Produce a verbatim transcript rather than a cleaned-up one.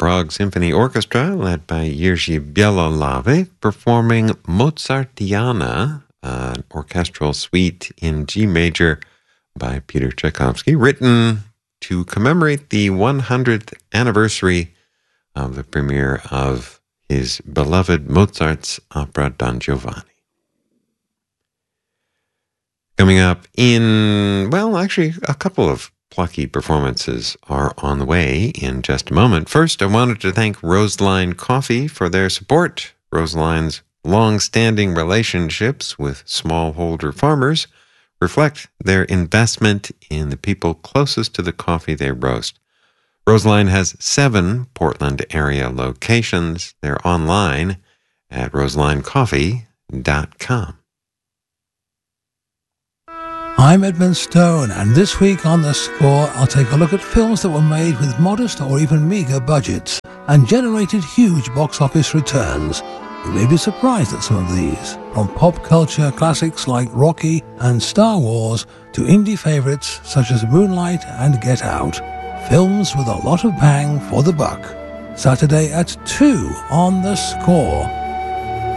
Prague Symphony Orchestra, led by Jerzy Bielolawy, performing Mozartiana, an orchestral suite in G major by Peter Tchaikovsky, written to commemorate the one hundredth anniversary of the premiere of his beloved Mozart's opera Don Giovanni. Coming up in, well, actually, a couple of plucky performances are on the way in just a moment. First, I wanted to thank Roseline Coffee for their support. Roseline's long-standing relationships with smallholder farmers reflect their investment in the people closest to the coffee they roast. Roseline has seven Portland area locations. They're online at roseline coffee dot com. I'm Edmund Stone, and this week on The Score, I'll take a look at films that were made with modest or even meagre budgets and generated huge box office returns. You may be surprised at some of these, from pop culture classics like Rocky and Star Wars to indie favorites such as Moonlight and Get Out. Films with a lot of bang for the buck. Saturday at two on The Score.